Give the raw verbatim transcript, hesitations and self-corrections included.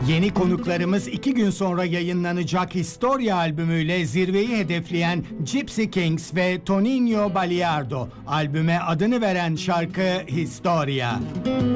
Yeni konuklarımız iki gün sonra yayınlanacak Historia albümüyle zirveyi hedefleyen Gypsy Kings ve Toninho Baliardo. Albüme adını veren şarkı Historia.